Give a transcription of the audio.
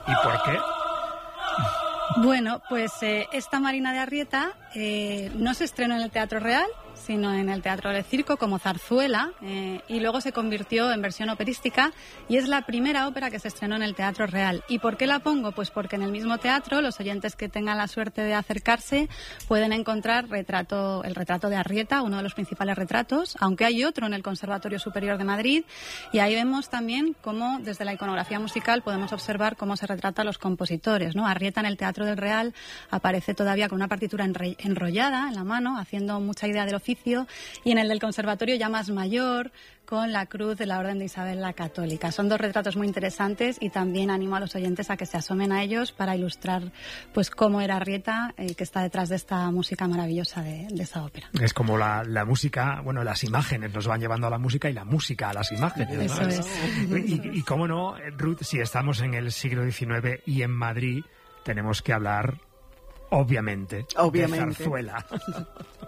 ¿Y por qué? Bueno, pues esta Marina de Arrieta no se estrenó en el Teatro Real, sino en el Teatro del Circo como zarzuela, y luego se convirtió en versión operística, y es la primera ópera que se estrenó en el Teatro Real. ¿Y por qué la pongo? Pues porque en el mismo teatro los oyentes que tengan la suerte de acercarse pueden encontrar el retrato de Arrieta, uno de los principales retratos, aunque hay otro en el Conservatorio Superior de Madrid, y ahí vemos también cómo desde la iconografía musical podemos observar cómo se retrata a los compositores, ¿no? Arrieta en el Teatro del Real aparece todavía con una partitura enrollada en la mano, haciendo mucha idea del oficio, y en el del Conservatorio ya más mayor, con la cruz de la Orden de Isabel la Católica. Son dos retratos muy interesantes y también animo a los oyentes a que se asomen a ellos para ilustrar pues cómo era Arrieta, que está detrás de esta música maravillosa de esa ópera. Es como la música, bueno, las imágenes nos van llevando a la música y la música a las imágenes, ¿no? Eso es. Y cómo no, Ruth, si estamos en el siglo XIX y en Madrid, tenemos que hablar, obviamente. de zarzuela.